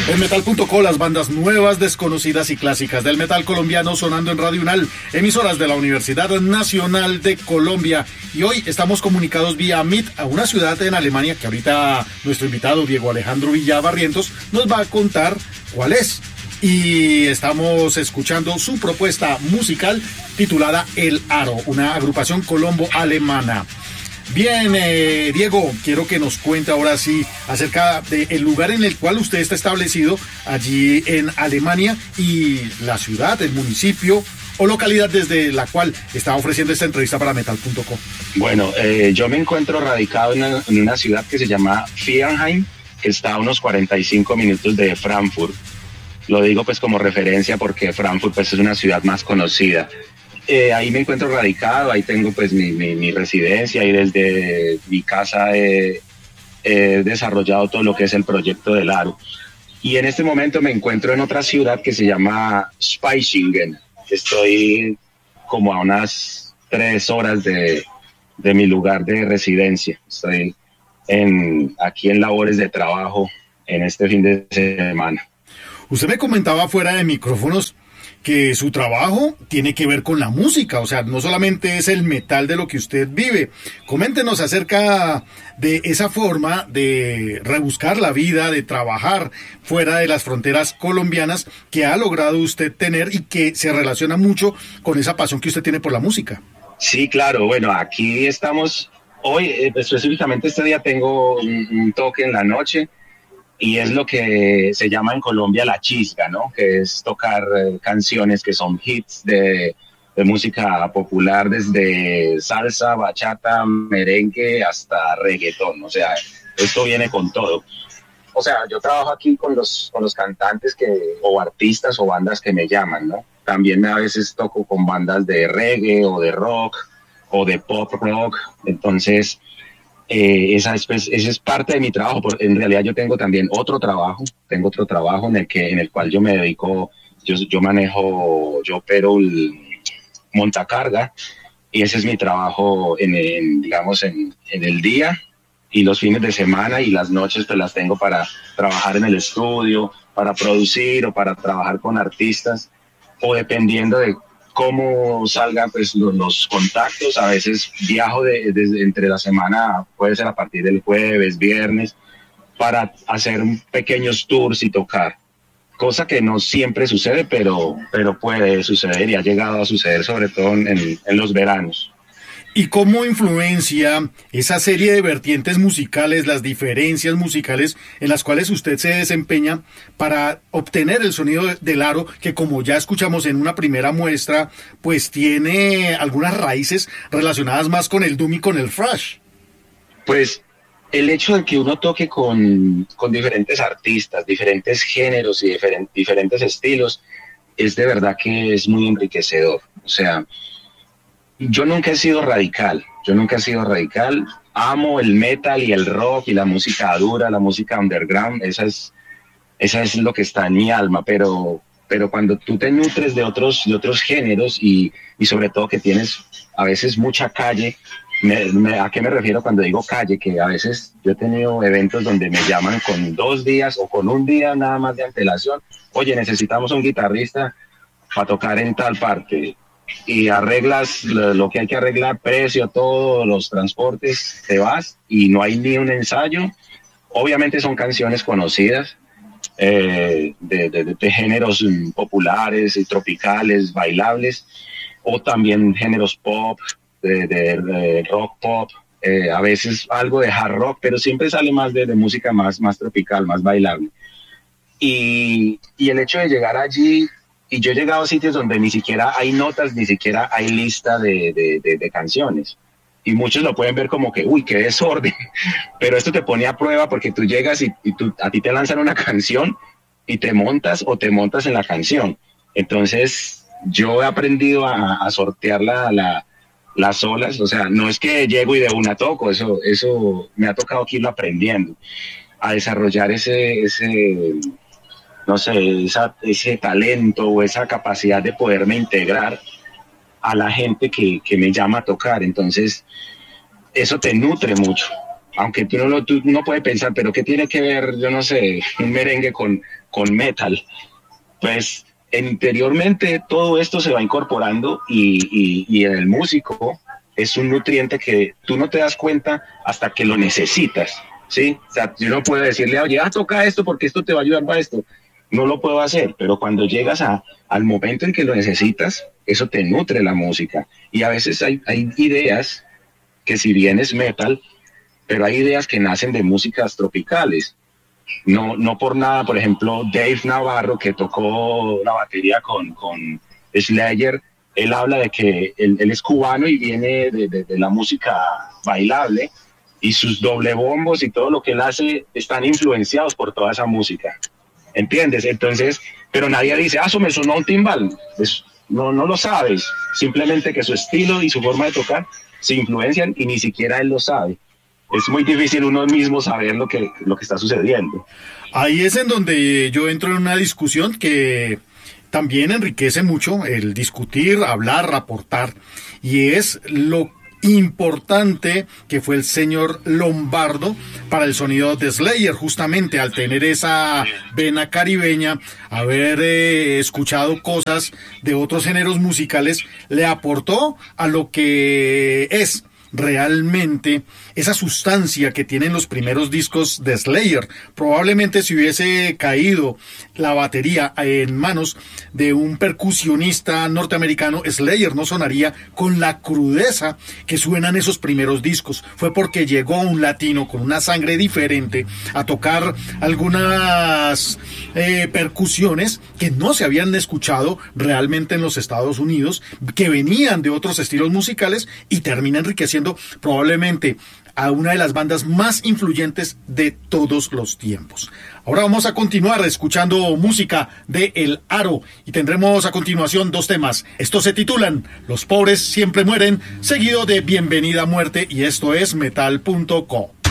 En Metal.co, las bandas nuevas, desconocidas y clásicas del metal colombiano sonando en Radio UNAL, emisoras de la Universidad Nacional de Colombia. Y hoy estamos comunicados vía Meet a una ciudad en Alemania que ahorita nuestro invitado Diego Alejandro Villabarrientos nos va a contar cuál es. Y estamos escuchando su propuesta musical titulada El Aro, una agrupación colombo-alemana. Bien, Diego, quiero que nos cuente ahora sí acerca del lugar en el cual usted está establecido allí en Alemania y la ciudad, el municipio o localidad desde la cual está ofreciendo esta entrevista para Metal.co. Bueno, yo me encuentro radicado en una ciudad que se llama Viernheim, que está a unos 45 minutos de Frankfurt. Lo digo pues como referencia porque Frankfurt pues es una ciudad más conocida. Ahí me encuentro radicado, ahí tengo pues mi residencia y desde mi casa he desarrollado todo lo que es el proyecto del Aro. Y en este momento me encuentro en otra ciudad que se llama Spaichingen. Estoy como a unas 3 horas de mi lugar de residencia. Estoy aquí en labores de trabajo en este fin de semana. Usted me comentaba fuera de micrófonos que su trabajo tiene que ver con la música, o sea, no solamente es el metal de lo que usted vive. Coméntenos acerca de esa forma de rebuscar la vida, de trabajar fuera de las fronteras colombianas que ha logrado usted tener y que se relaciona mucho con esa pasión que usted tiene por la música. Sí, claro, bueno, aquí estamos, hoy específicamente este día tengo un toque en la noche. Y es lo que se llama en Colombia la chisga, ¿no? Que es tocar canciones que son hits de música popular, desde salsa, bachata, merengue hasta reggaetón. O sea, esto viene con todo. O sea, yo trabajo aquí con los cantantes o artistas o bandas que me llaman, ¿no? También a veces toco con bandas de reggae o de rock o de pop rock. Entonces, esa es parte de mi trabajo. En realidad yo tengo también otro trabajo en el cual yo me dedico, yo manejo, yo opero el montacarga y ese es mi trabajo digamos en el día, y los fines de semana y las noches pues las tengo para trabajar en el estudio, para producir o para trabajar con artistas, o dependiendo de cómo salgan pues los contactos. A veces viajo desde entre la semana, puede ser a partir del jueves, viernes, para hacer pequeños tours y tocar, cosa que no siempre sucede, pero puede suceder y ha llegado a suceder, sobre todo en los veranos. ¿Y cómo influencia esa serie de vertientes musicales, las diferencias musicales en las cuales usted se desempeña para obtener el sonido del Aro, que como ya escuchamos en una primera muestra, pues tiene algunas raíces relacionadas más con el doom y con el thrash? Pues el hecho de que uno toque con diferentes artistas, diferentes géneros y diferentes estilos, es de verdad que es muy enriquecedor. O sea, yo nunca he sido radical, amo el metal y el rock y la música dura, la música underground, esa es lo que está en mi alma, pero cuando tú te nutres de otros géneros y sobre todo que tienes a veces mucha calle, ¿a qué me refiero cuando digo calle? Que a veces yo he tenido eventos donde me llaman con 2 días o con 1 día nada más de antelación, oye, necesitamos un guitarrista para tocar en tal parte, y arreglas lo que hay que arreglar, precio, todos los transportes, te vas y no hay ni un ensayo. Obviamente son canciones conocidas, de géneros populares y tropicales, bailables, o también géneros pop, de rock pop, a veces algo de hard rock, pero siempre sale más de música más tropical, más bailable. Y el hecho de llegar allí, y yo he llegado a sitios donde ni siquiera hay notas, ni siquiera hay lista de canciones. Y muchos lo pueden ver como que, uy, qué desorden. Pero esto te pone a prueba porque tú llegas y a ti te lanzan una canción y te montas en la canción. Entonces, yo he aprendido a sortear las olas. O sea, no es que llego y de una toco, eso me ha tocado que irlo aprendiendo. A desarrollar no sé, ese talento o esa capacidad de poderme integrar a la gente que me llama a tocar. Entonces, eso te nutre mucho. Aunque tú no puedes pensar, pero ¿qué tiene que ver, yo no sé, un merengue con con metal. Pues interiormente todo esto se va incorporando y en el músico es un nutriente que tú no te das cuenta hasta que lo necesitas, ¿sí? O sea, yo no puedo decirle, oye, toca esto porque esto te va a ayudar para esto. No lo puedo hacer, pero cuando llegas al momento en que lo necesitas, eso te nutre la música. Y a veces hay ideas que si bien es metal, pero hay ideas que nacen de músicas tropicales. No por nada, por ejemplo, Dave Navarro, que tocó la batería con Slayer, él habla de que él es cubano y viene de la música bailable, y sus doble bombos y todo lo que él hace están influenciados por toda esa música. ¿Entiendes? Entonces, pero nadie dice, eso me sonó un timbal. No lo sabes. Simplemente que su estilo y su forma de tocar se influencian y ni siquiera él lo sabe. Es muy difícil uno mismo saber lo que está sucediendo. Ahí es en donde yo entro en una discusión que también enriquece mucho el discutir, hablar, aportar, y es lo importante que fue el señor Lombardo para el sonido de Slayer, justamente al tener esa vena caribeña, haber escuchado cosas de otros géneros musicales, le aportó a lo que es realmente esa sustancia que tienen los primeros discos de Slayer. Probablemente si hubiese caído la batería en manos de un percusionista norteamericano, Slayer no sonaría con la crudeza que suenan esos primeros discos. Fue porque llegó un latino con una sangre diferente a tocar algunas percusiones que no se habían escuchado realmente en los Estados Unidos, que venían de otros estilos musicales, y termina enriqueciendo probablemente a una de las bandas más influyentes de todos los tiempos. Ahora vamos a continuar escuchando música de El Aro y tendremos a continuación dos temas. Estos se titulan Los pobres siempre mueren, seguido de Bienvenida Muerte, y esto es metal.co.